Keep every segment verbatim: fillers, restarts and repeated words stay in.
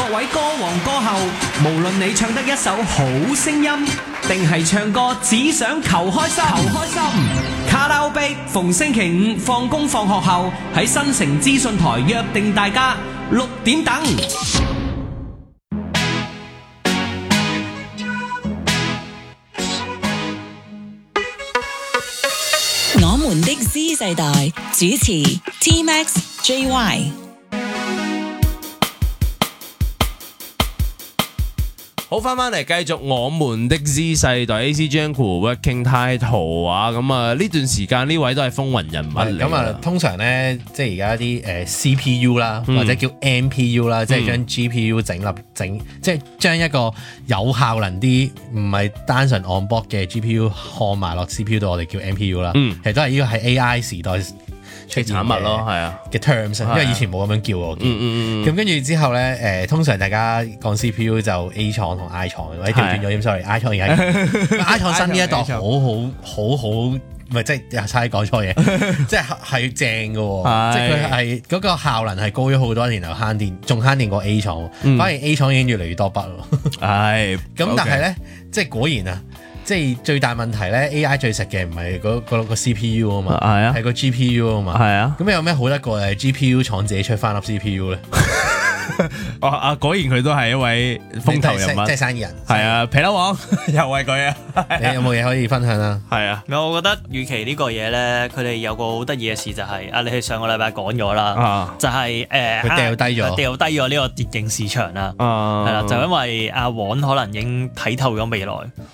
位歌王歌后，無論你唱得一手好聲音，定係唱歌只想求開心，求開心。卡拉 OK 逢星期五放工放學後喺新城資訊台約定大家六點等。 我們的 Z 世代主持 T Max J Y。 好，翻翻嚟繼續我們的 Z 世代 A C Jungle Working Title 啊，咁啊呢段時間呢位都係風雲人物嚟。 咁啊，通常咧即係而家啲誒 C P U 啦， 嗯、 或者叫 M P U 啦、嗯，即係將 G P U 整立整，即係將一個有效能啲，唔係單純 on board 嘅 G P U 看埋落 C P U 度，我哋叫 M P U 啦。嗯，其實都係呢個係 A I 時代出產物咯，係啊嘅 terms，因為以前冇咁樣叫我。嗯嗯嗯。咁跟住之後咧，誒、呃、通常大家講 C P U 就 A 廠同 I 廠，或者調轉咗點 sorry，I 廠而家 I 廠新呢一代好好好好，唔係即係差啲講錯嘢，即係係正嘅喎，即係佢係嗰個效能係高咗好多，然後慳電，仲慳電過 A 廠，嗯、反而 A 廠已經越嚟越多筆咯。係，咁但係咧，即係果然啊。即係最大問題咧 ，A I 最食嘅唔係嗰嗰個 C P U 啊嘛，係啊，係個 G P U 啊嘛，係啊。咁有咩好得過誒 G P U 廠自己出翻粒 C P U 咧？ 哦啊，果然佢都係一位風頭人物， 即係生意人。係啊，皮褸王又係佢啊！ 你有冇嘢可以分享啊？ 係啊，我覺得與其呢個嘢咧，佢哋有個好得意嘅事就係啊，你係上個禮拜講咗啦，就係誒佢掉低咗， 掉低咗呢個電競市場啦，係啦，就因為阿黃可能已經睇透咗未來。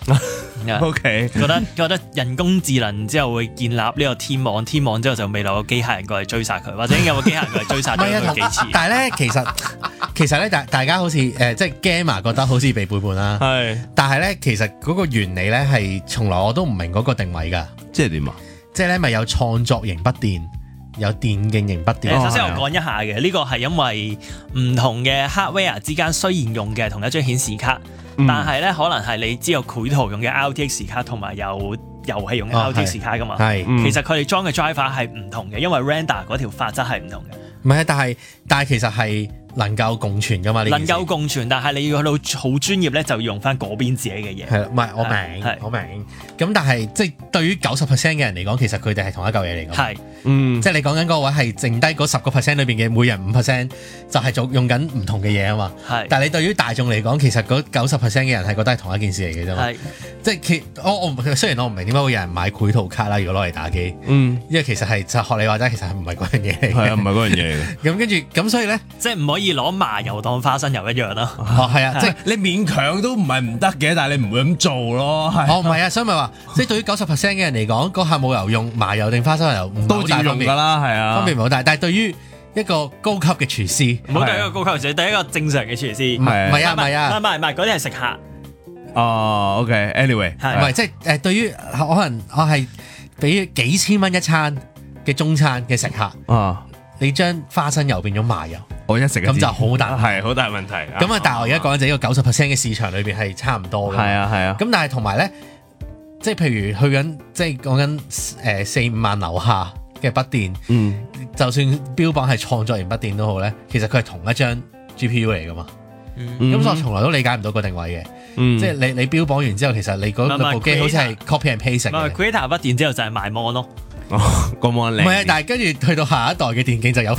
O K， 覺得覺得人工智能之後會建立呢個天網，天網之後就未來個機械人過嚟追殺佢，或者有個機械人過嚟追殺咗佢幾次。 但係咧，其實其實咧，大大家好似誒、呃，即係 Gamma 覺得好似被背叛啦。係是，但係咧，其實嗰個原理咧係從來我都唔明嗰個定位㗎。即係點啊？即係咧，咪有創作型筆電，有電競型筆電。 首先我講一下嘅，呢個係因為唔同嘅 hardware 之間雖然用嘅同一張顯示卡。嗯、但係咧，可能係你知有繪圖用嘅 R T X 卡，同埋有遊戲用嘅 R T X 卡噶嘛。係、哦，其實佢哋裝嘅 driver 係唔同嘅，因為 render 嗰條法則係唔同嘅。 唔係，但係但係其實係能夠共存噶嘛？呢能夠共存，但係你要去到好專業咧，就要用翻嗰邊自己嘅嘢。 係啦，唔係我明，我明。咁但係即係對於九十 percent 嘅人嚟講，其實佢哋係同一嚿嘢嚟㗎。係，嗯，即係你講緊嗰個位係剩低嗰十個 percent 裏邊嘅每人五 percent，就係做用緊唔同嘅嘢啊嘛。係，但係你對於大眾嚟講，其實嗰九十 percent 嘅人係覺得係同一件事嚟嘅啫嘛。係，即係其我我雖然我唔明點解會有人買繪圖卡啦，如果攞嚟打機，嗯，因為其實係就學你話齋，其實係唔係嗰樣嘢嚟嘅。係啊，唔係嗰樣嘢嚟嘅。咁跟住咁所以咧， 即係唔可以攞麻油當花生油一樣啦。 哦，係啊，即係你勉強都唔係唔得嘅，但係你唔會咁做咯。 哦，唔係啊，所以咪話，即係對於九十 percent 嘅人嚟講，嗰下冇油用麻油定花生油唔都照用㗎啦，係啊， 分別唔好大。但係對於一個高級嘅廚師， 唔好第一個高級廚師，第一個正常嘅廚師， 唔係唔係啊唔係啊， 唔係唔係嗰啲係食客。 哦 ，OK，anyway， 唔係即係誒，對於可能我係俾幾千蚊一餐嘅中餐嘅食客啊。你將花生油變咗麻油， 我一食咁就好大， 係好大問題。 咁啊，但係我而家講緊就呢個九十 percent 嘅市場裏邊係差唔多嘅。係啊，係啊。咁但係同埋咧，即係譬如去緊，即係講緊誒四五萬樓下嘅筆電，嗯，就算標榜係創作型筆電都好咧，其實佢係同一張 G P U 嚟噶嘛。咁所以我從來都理解唔到個定位嘅。嗯、即係你你標榜完之後，其實你嗰部機好似係 copy and paste 嘅。 Creator 筆電之後就係賣 mon 咯。 哦，個 mon 靚。 唔係啊，但係跟住去到下一代嘅電競就有